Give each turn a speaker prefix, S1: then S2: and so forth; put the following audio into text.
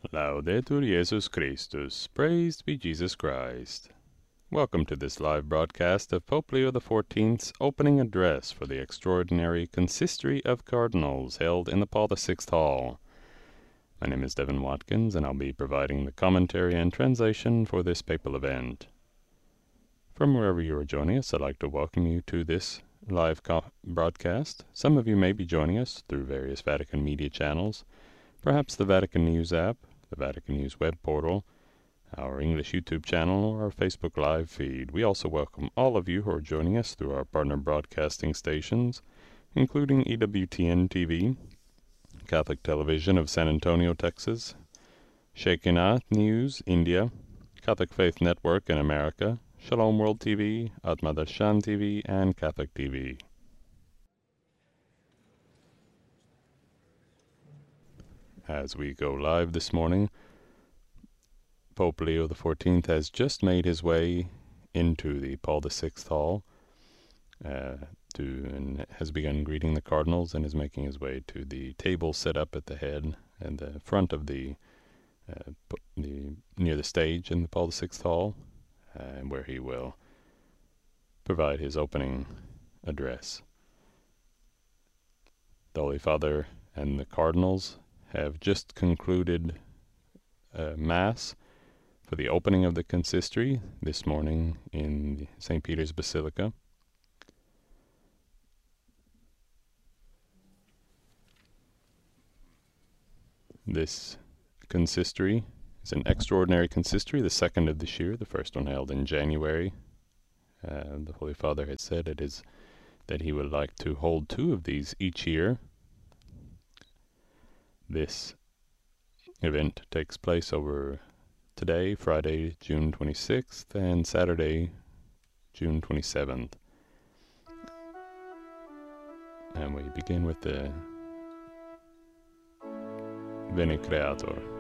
S1: Laudetur Jesus Christus. Praised be Jesus Christ. Welcome to this live broadcast of Pope Leo XIV's opening address for the extraordinary Consistory of Cardinals held in the Paul VI Hall. My name is Devin Watkins, and I'll be providing the commentary and translation for this papal event. From wherever you are joining us, I'd like to welcome you to this live broadcast. Some of you may be joining us through various Vatican media channels, perhaps the Vatican News app, the Vatican News web portal, our English YouTube channel, or our Facebook Live feed. We also welcome all of you who are joining us through our partner broadcasting stations, including EWTN TV, Catholic Television of San Antonio, Texas, Shekinah News, India, Catholic Faith Network in America, Shalom World TV, Atma Darshan TV, and Catholic TV. As we go live this morning, Pope Leo XIV has just made his way into the Paul VI Hall and has begun greeting the cardinals and is making his way to the table set up at the head and the front of the near the stage in the Paul VI Hall, where he will provide his opening address. The Holy Father and the cardinals have just concluded Mass for the opening of the consistory this morning in St. Peter's Basilica. This consistory is an extraordinary consistory, the second of this year, the first one held in January. The Holy Father had said that he would like to hold two of these each year. This event takes place over today, Friday, June 26th, and Saturday, June 27th. And we begin with the Veni Creator.